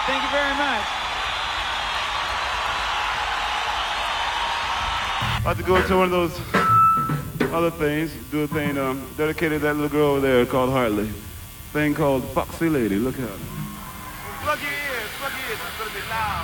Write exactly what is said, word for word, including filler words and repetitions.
Thank you very much. I have to go to one of those other things, do a thing um, dedicated to that little girl over there called Hartley. Thing called Foxy Lady. Look out. Plug your ears, plug your ears. It's going to be loud.